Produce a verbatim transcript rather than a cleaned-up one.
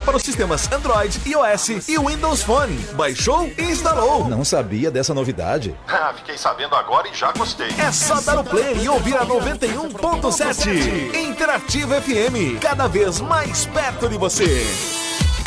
para os sistemas Android, iOS e Windows Phone. Baixou e instalou. Não sabia dessa novidade. Ah, fiquei sabendo agora e já gostei. É só dar o play e ouvir a noventa e um ponto sete. Interativa F M, cada vez mais perto de você.